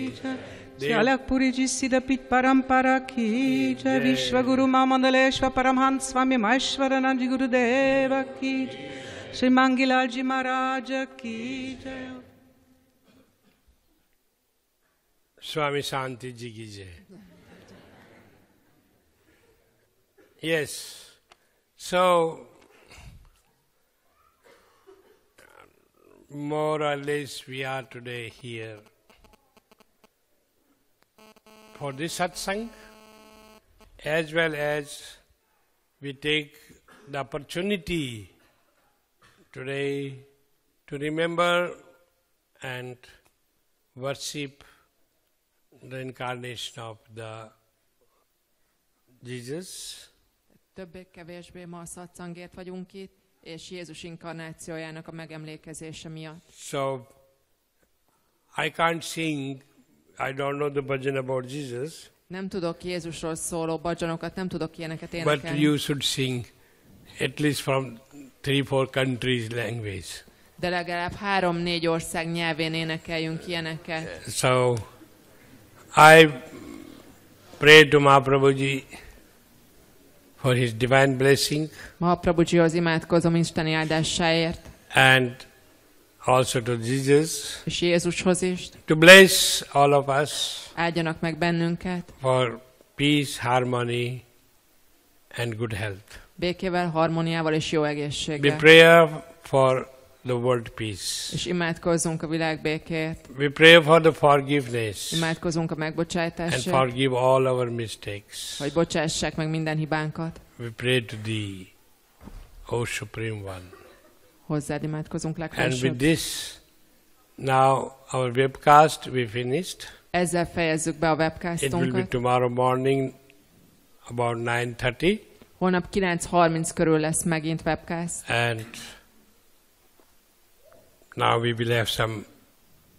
Shalak Puri Ji Siddha Pit Parampara Ki Jai Vishwaguru Mamandaleshwar Paramhans Swami Maheshwaranand Guru Deva Ki Jai Shri Mangilal Ji Maharaj Ki Jai. Swami Shanti Ji Ki Jai. Yes, so more or less we are today here for this satsang, as well as we take the opportunity today to remember and worship the incarnation of the Jesus. Többé-kevésbé ma a szatszangért vagyunk itt, és Jézus inkarnációjának a megemlékezése miatt. So, I can't sing, I don't know the bhajan about Jesus. Nem tudok Jézusról szóló bhajanokat, nem tudok ilyeneket But énekelni. you should sing at least from 3-4 countries' language. De legalább 3-4 ország nyelvén énekeljünk ilyeneket. So, I pray to Mahaprabhuji for his divine blessing. Mahaprabhujihoz imádkozom isteni áldásáért. And also to Jesus. És Jézushoz is. To bless all of us. Áldjanak meg bennünket. For peace, harmony and good health. Békével, harmóniával és jó egészséggel. We pray for the world peace. És imádkozzunk a világ békéért. We pray for the forgiveness. Imádkozunk a megbocsátásért. And forgive all our mistakes. Hogy bocsássák meg minden hibánkat. We pray to Thee, O Supreme One. Hozzád imádkozunk And legfelsőbb. with this, now our webcast we finished. Ezzel fejezzük be a It will be webcastunkat. tomorrow morning about 9:30. Holnap 9:30 körül lesz megint webcast. And now we will have some